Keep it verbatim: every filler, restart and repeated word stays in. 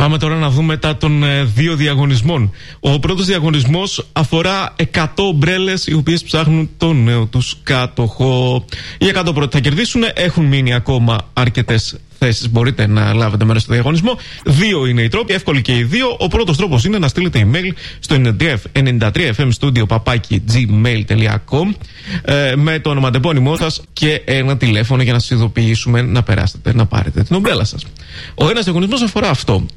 Πάμε τώρα να δούμε μετά των ε, δύο διαγωνισμών. Ο πρώτος διαγωνισμός αφορά εκατό ομπρέλες οι οποίες ψάχνουν τον νέο τους κάτοχο. Οι εκατό πρώτοι θα κερδίσουν, έχουν μείνει ακόμα αρκετές θέσεις. Μπορείτε να λάβετε μέρος στο διαγωνισμό. Δύο είναι οι τρόποι, εύκολοι και οι δύο. Ο πρώτος τρόπος είναι να στείλετε email στο ενενήντα τρία εφ εμ studio παπάκι gmail τελεία com ε, με το ονοματεπώνυμό σας και ένα τηλέφωνο για να σας ειδοποιήσουμε να περάσετε να πάρετε την ομπρέλα σας. Ο ένας διαγωνισμός αφορά αυτό.